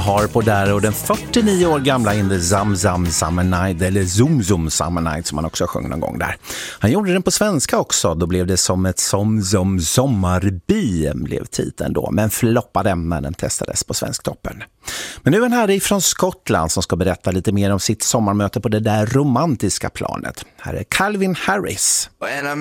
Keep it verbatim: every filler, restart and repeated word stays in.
Harpo där och den fyrtionio år gamla In the Zam Zam Summer Night, eller Zoom Zoom Summer Night som han också sjöng någon gång där. Han gjorde den på svenska också, då blev det som ett som som sommarbi blev titeln då, men floppade när den testades på Svensktoppen. Men nu är en herre från Skottland som ska berätta lite mer om sitt sommarmöte på det där romantiska planet. Här är Calvin Harris.